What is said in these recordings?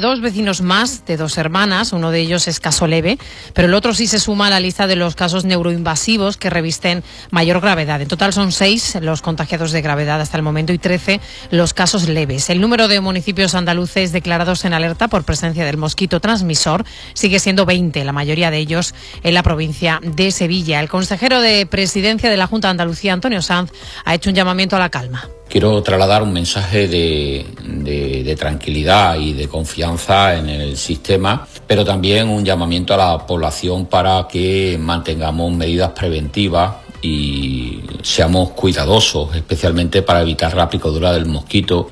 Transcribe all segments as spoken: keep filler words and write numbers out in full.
dos vecinos más, de dos hermanas. Uno de ellos es caso leve, pero el otro sí se suma a la lista de los casos neuroinvasivos que revisten mayor gravedad. En total son seis los contagiados de gravedad hasta el momento y trece los casos leves. El número de municipios andaluces declarados en alerta por presencia del mosquito transmisor sigue siendo veinte, la mayoría de ellos en la provincia de Sevilla. El consejero de Presidencia de la Junta de Andalucía, Antonio Sanz, ha hecho un llamamiento a la calma. Quiero trasladar un mensaje de, de, de tranquilidad y de confianza en el sistema, pero también un llamamiento a la población para que mantengamos medidas preventivas y seamos cuidadosos, especialmente para evitar la picadura del mosquito.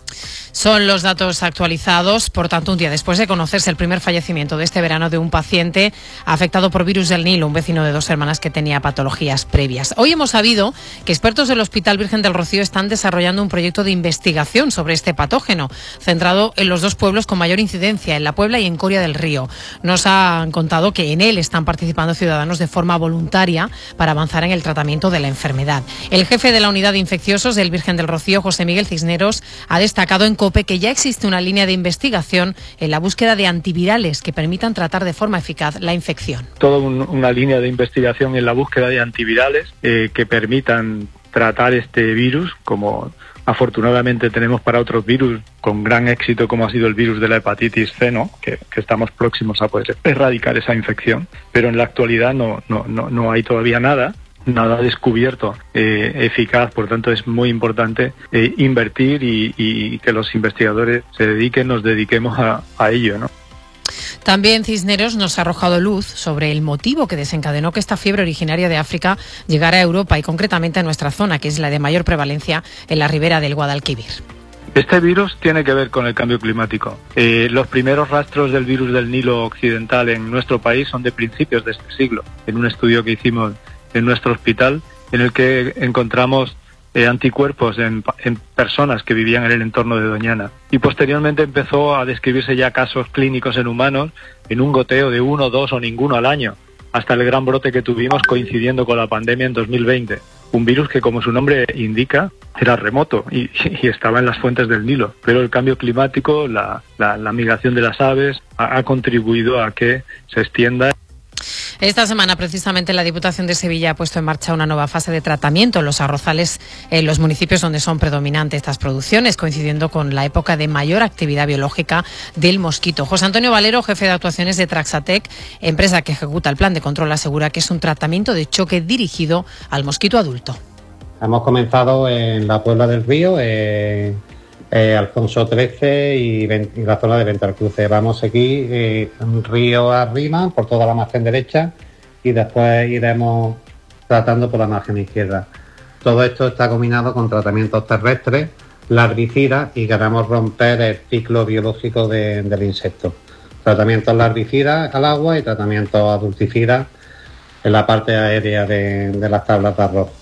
Son los datos actualizados, por tanto, un día después de conocerse el primer fallecimiento de este verano de un paciente afectado por virus del Nilo, un vecino de dos hermanas que tenía patologías previas. Hoy hemos sabido que expertos del Hospital Virgen del Rocío están desarrollando un proyecto de investigación sobre este patógeno, centrado en los dos pueblos con mayor incidencia, en La Puebla y en Coria del Río. Nos han contado que en él están participando ciudadanos de forma voluntaria para avanzar en el tratamiento de la enfermedad. El jefe de la unidad de infecciosos del Virgen del Rocío, José Miguel Cisneros, ha destacado en COPE que ya existe una línea de investigación en la búsqueda de antivirales que permitan tratar de forma eficaz la infección. Toda un, una línea de investigación en la búsqueda de antivirales eh, que permitan tratar este virus, como afortunadamente tenemos para otros virus con gran éxito, como ha sido el virus de la hepatitis C, ¿no? que, que estamos próximos a poder erradicar esa infección, pero en la actualidad no, no, no, no hay todavía nada. Nada descubierto eh, eficaz, por tanto es muy importante eh, invertir y, y que los investigadores se dediquen, nos dediquemos a, a ello, ¿no? También Cisneros nos ha arrojado luz sobre el motivo que desencadenó que esta fiebre originaria de África llegara a Europa y concretamente a nuestra zona, que es la de mayor prevalencia en la ribera del Guadalquivir. Este virus tiene que ver con el cambio climático. Eh, los primeros rastros del virus del Nilo occidental en nuestro país son de principios de este siglo, en un estudio que hicimos en nuestro hospital, en el que encontramos eh, anticuerpos en, en personas que vivían en el entorno de Doñana. Y posteriormente empezó a describirse ya casos clínicos en humanos en un goteo de uno, dos o ninguno al año, hasta el gran brote que tuvimos coincidiendo con la pandemia en dos mil veinte. Un virus que, como su nombre indica, era remoto y, y estaba en las fuentes del Nilo. Pero el cambio climático, la, la, la migración de las aves, ha, ha contribuido a que se extienda. Esta semana, precisamente, la Diputación de Sevilla ha puesto en marcha una nueva fase de tratamiento en los arrozales en los municipios donde son predominantes estas producciones, coincidiendo con la época de mayor actividad biológica del mosquito. José Antonio Valero, jefe de actuaciones de Traxatec, empresa que ejecuta el plan de control, asegura que es un tratamiento de choque dirigido al mosquito adulto. Hemos comenzado en la Puebla del Río, eh... Eh, Alfonso trece y, y la zona de Ventarcruce. Vamos aquí eh, río arriba por toda la margen derecha y después iremos tratando por la margen izquierda. Todo esto está combinado con tratamientos terrestres, larvicidas, y queremos romper el ciclo biológico de, del insecto. Tratamientos larvicidas al agua y tratamientos adulticidas en la parte aérea de, de las tablas de arroz.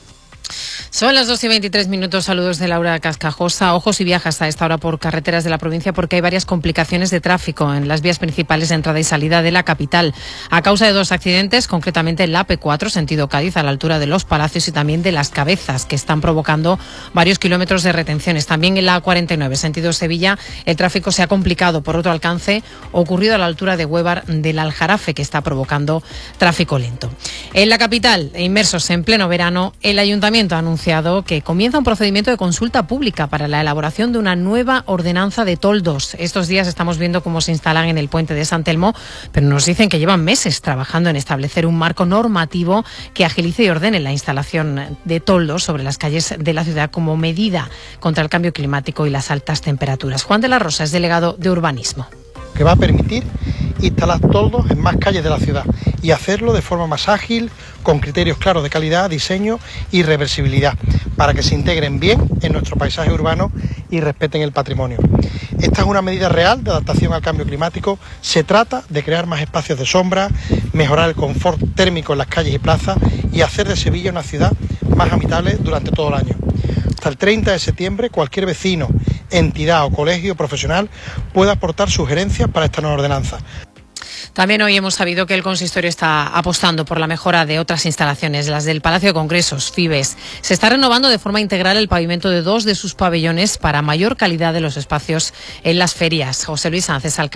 Son las dos y veintitrés minutos. Saludos de Laura Cascajosa. Ojos y viajes a esta hora por carreteras de la provincia porque hay varias complicaciones de tráfico en las vías principales de entrada y salida de la capital a causa de dos accidentes, concretamente en la A P cuatro, sentido Cádiz, a la altura de Los Palacios, y también de Las Cabezas, que están provocando varios kilómetros de retenciones. También en la A cuarenta y nueve, sentido Sevilla, el tráfico se ha complicado por otro alcance ocurrido a la altura de Huévar del Aljarafe, que está provocando tráfico lento. En la capital, inmersos en pleno verano, el Ayuntamiento ha anunciado que comienza un procedimiento de consulta pública para la elaboración de una nueva ordenanza de toldos. Estos días estamos viendo cómo se instalan en el puente de San Telmo, pero nos dicen que llevan meses trabajando en establecer un marco normativo que agilice y ordene la instalación de toldos sobre las calles de la ciudad como medida contra el cambio climático y las altas temperaturas. Juan de la Rosa es delegado de Urbanismo. Que va a permitir instalar toldos en más calles de la ciudad y hacerlo de forma más ágil, con criterios claros de calidad, diseño y reversibilidad, para que se integren bien en nuestro paisaje urbano y respeten el patrimonio. Esta es una medida real de adaptación al cambio climático. Se trata de crear más espacios de sombra, mejorar el confort térmico en las calles y plazas y hacer de Sevilla una ciudad más habitable durante todo el año. Hasta el treinta de septiembre, cualquier vecino, entidad o colegio profesional puede aportar sugerencias para esta nueva ordenanza. También hoy hemos sabido que el consistorio está apostando por la mejora de otras instalaciones, las del Palacio de Congresos, Fibes. Se está renovando de forma integral el pavimento de dos de sus pabellones para mayor calidad de los espacios en las ferias. José Luis Sánchez, alcalde.